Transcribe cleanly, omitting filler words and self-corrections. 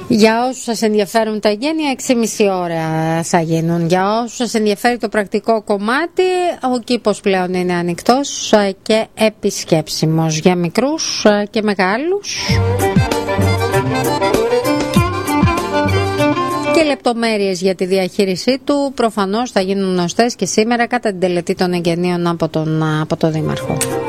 Για όσους σας ενδιαφέρουν τα εγγένεια, 6,5 ώρα θα γίνουν. Για όσους σας ενδιαφέρει το πρακτικό κομμάτι, ο κήπος πλέον είναι ανοιχτός και επισκέψιμος για μικρούς και μεγάλους. Και λεπτομέρειες για τη διαχείρισή του προφανώς θα γίνουν γνωστές και σήμερα κατά την τελετή των εγγενείων από τον Δήμαρχο.